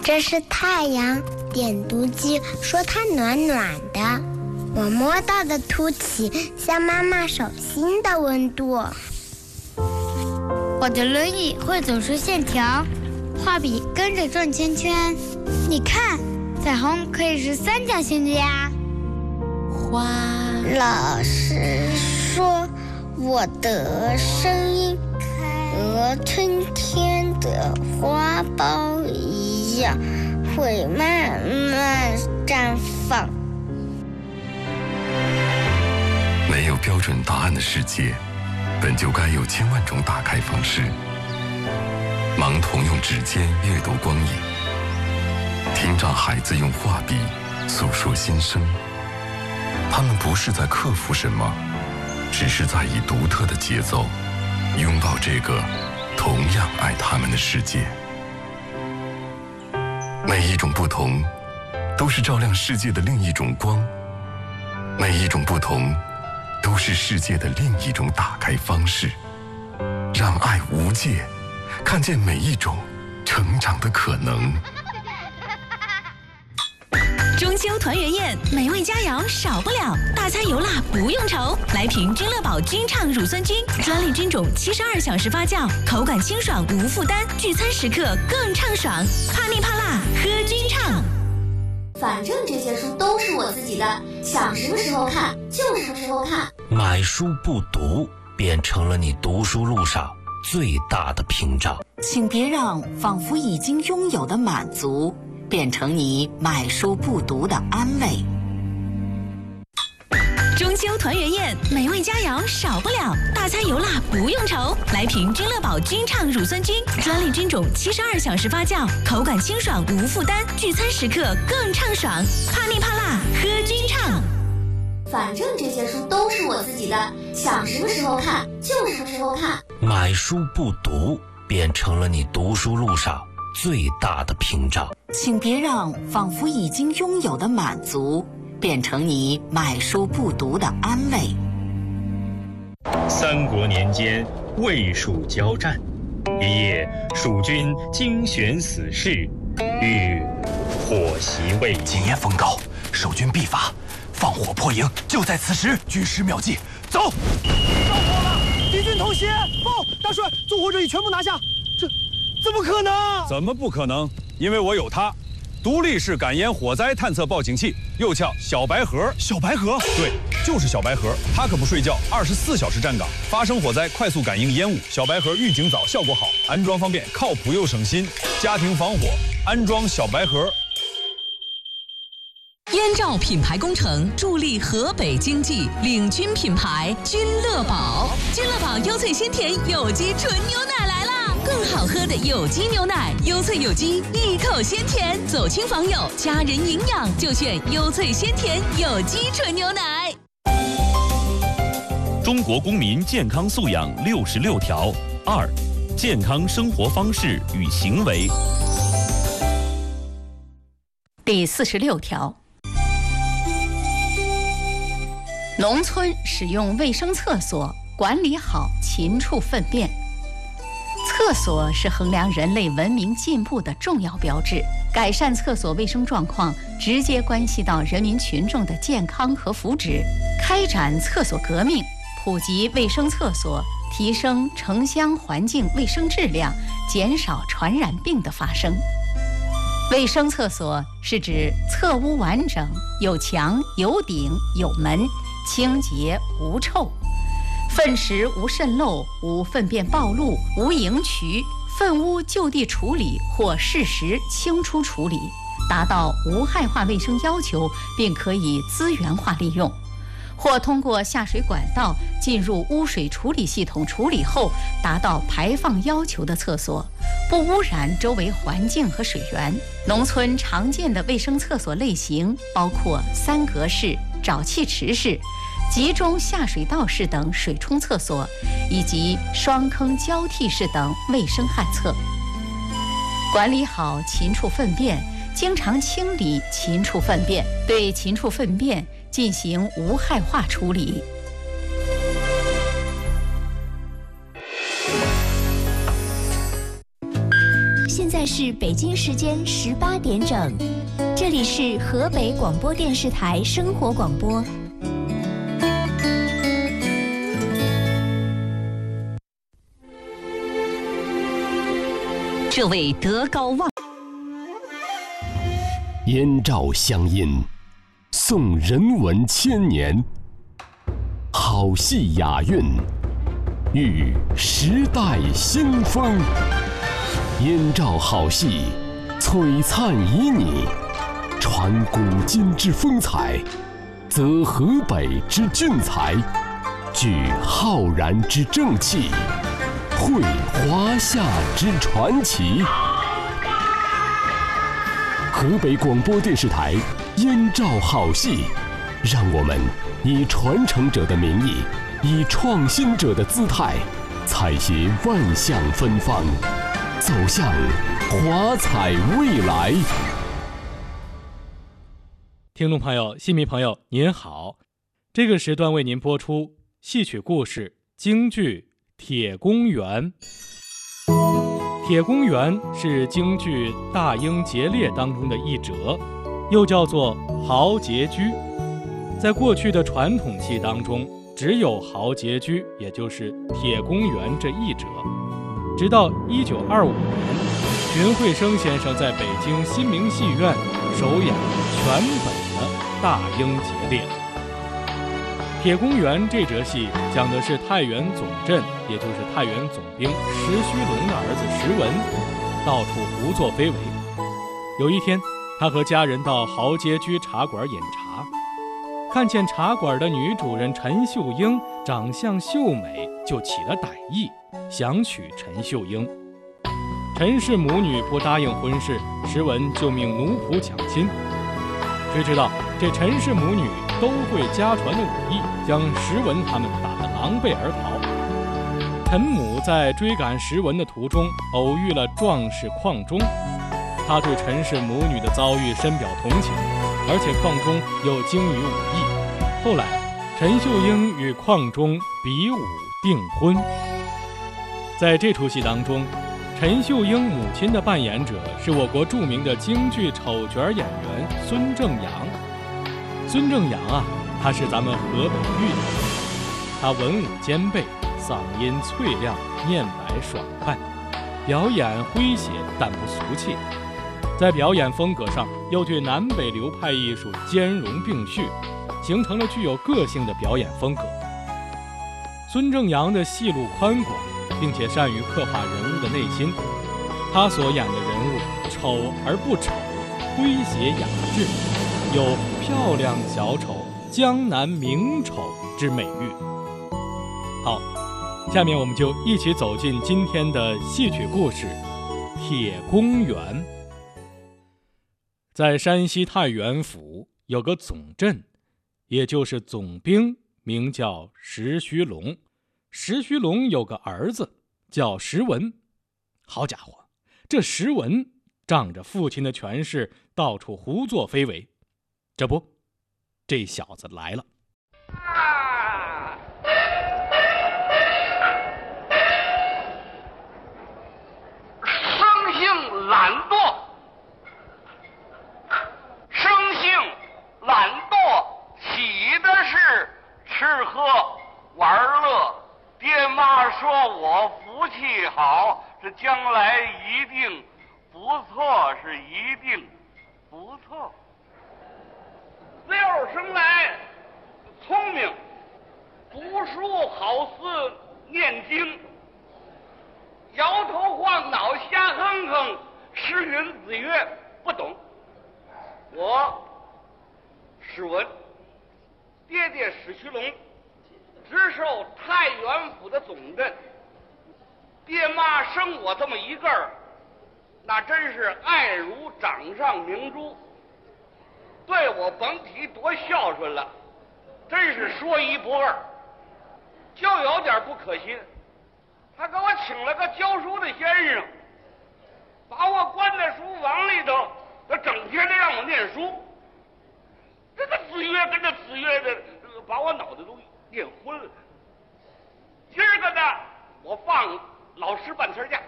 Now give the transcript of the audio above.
这是太阳，点读机说它暖暖的。我摸到的凸起像妈妈手心的温度。 我的轮椅会走出线条，画笔跟着转圈圈。你看，彩虹可以是三角形的呀。 老师说我的声音和春天的花苞一样，会慢慢绽放。 没有标准答案的世界，本就该有千万种打开方式。盲童用指尖阅读光影，听障孩子用画笔诉说心声。他们不是在克服什么，只是在以独特的节奏拥抱这个同样爱他们的世界。每一种不同都是照亮世界的另一种光，每一种不同都是世界的另一种打开方式。让爱无界，看见每一种成长的可能。 中秋团圆宴，美味佳肴少不了，大餐油辣不用愁。来瓶君乐宝君畅乳酸菌，专利菌种，72小时发酵，口感清爽无负担，聚餐时刻更畅爽。怕腻怕辣，喝君畅。 反正这些书都是我自己的，想什么时候看就什么时候看。 买书不读，变成了你读书路上最大的屏障。 请别让仿佛已经拥有的满足变成你买书不读的安慰。 中秋团圆宴，美味佳肴少不了，大餐油辣不用愁。来瓶君乐宝君畅乳酸菌，专利菌种，72小时发酵，口感清爽无负担，聚餐时刻更畅爽。怕腻怕辣，喝君畅。 反正这些书都是我自己的，想什么时候看就什么时候看。 买书不读，变成了你读书路上最大的屏障。 请别让仿佛已经拥有的满足变成你买书不读的安慰。 三国年间，魏蜀交战，一夜，蜀军精选死士，欲火袭魏营。 今夜风高，守军必发，放火破营，就在此时。军师妙计，走！ 着火了，敌军偷袭！报，大帅，纵火者已全部拿下。怎么可能？ 怎么不可能？因为我有它，独立式感烟火灾探测报警器，又叫小白盒。 小白盒？ 对，就是小白盒，它可不睡觉，24小时站岗，发生火灾快速感应烟雾。小白盒预警早，效果好，安装方便，靠谱又省心。家庭防火，安装小白盒。 燕赵品牌工程助力河北经济，领军品牌君乐宝。君乐宝优萃鲜甜有机纯牛奶来啦！更好喝的有机牛奶，优萃有机，一口鲜甜，走亲访友，家人营养就选优萃鲜甜有机纯牛奶。 中国公民健康素养66条2，健康生活方式与行为。 第46条。农村使用卫生厕所，管理好禽畜粪便。厕所是衡量人类文明进步的重要标志，改善厕所卫生状况，直接关系到人民群众的健康和福祉。开展厕所革命，普及卫生厕所，提升城乡环境卫生质量，减少传染病的发生。卫生厕所是指厕屋完整，有墙、有顶、有门，清洁无臭，粪池无渗漏，无粪便暴露，无营渠，粪污就地处理或适时清除处理，达到无害化卫生要求，并可以资源化利用。或通过下水管道进入污水处理系统处理后，达到排放要求的厕所，不污染周围环境和水源。农村常见的卫生厕所类型包括三格式、沼气池式、集中下水道式等水冲厕所，以及双坑交替式等卫生旱厕。管理好禽畜粪便，经常清理禽畜粪便，对禽畜粪便进行无害化处理。 现在是北京时间18点整，这里是河北广播电视台生活广播。 这位德高望燕赵乡音，颂人文千年，好戏雅韵，遇时代新风。燕赵好戏，璀璨旖旎，传古今之风采，则河北之俊才，聚浩然之正气，绘华夏之传奇。河北广播电视台燕赵好戏，让我们以传承者的名义，以创新者的姿态，采撷万象芬芳，走向华彩未来。 听众朋友、戏迷朋友，您好！这个时段为您播出戏曲故事京剧《铁公园》。铁公园是京剧《大英劫猎》当中的一折，又叫做豪杰居。在过去的传统戏当中，只有豪杰居，也就是铁公园这一折。直到1925年，荀慧生先生在北京新明戏院首演全本的《大英劫猎》。铁公园这折戏讲的是太原总镇，也就是太原总兵石须龙的儿子石文，到处胡作非为。有一天，他和家人到豪杰居茶馆饮茶，看见茶馆的女主人陈秀英长相秀美，就起了歹意，想娶陈秀英。陈氏母女不答应婚事，石文就命奴仆抢亲。谁知道这陈氏母女都会家传的武艺，将石文他们打得狼狈而逃。陈母在追赶石文的途中，偶遇了壮士邝忠，他对陈氏母女的遭遇深表同情，而且邝忠又精于武艺。后来，陈秀英与邝忠比武订婚。在这出戏当中，陈秀英母亲的扮演者是我国著名的京剧丑角演员孙正阳。孙正阳啊，他是咱们河北豫人，他文武兼备，嗓音脆亮，面白爽快，表演诙谐但不俗气。在表演风格上，又对南北流派艺术兼容并蓄，形成了具有个性的表演风格。孙正阳的戏路宽广，并且善于刻画人物的内心。他所演的人物丑而不丑，诙谐雅致，有漂亮小丑、江南名丑之美誉。好，下面我们就一起走进今天的戏曲故事《铁公园》。在山西太原府有个总镇，也就是总兵，名叫石须龙。石须龙有个儿子叫石文。好家伙，这石文仗着父亲的权势，到处胡作非为。这不，这小子来了。 生性懒惰，生性懒惰，喜的是吃喝玩乐。爹妈说我福气好，这将来一定不错，是一定不错。六生来聪明，读书好似念经，摇头晃脑瞎哼哼，诗云子曰不懂。我史文，爹爹史须龙，直受太原府的总镇。爹妈生我这么一个儿，那真是爱如掌上明珠，对我甭提多孝顺了，真是说一不二。就有点不可惜，他给我请了个教书的先生，把我关在书房里头，他整天的让我念书。这个子曰跟着子曰的，把我脑袋都念昏了。今儿个呢，我放老师半天假，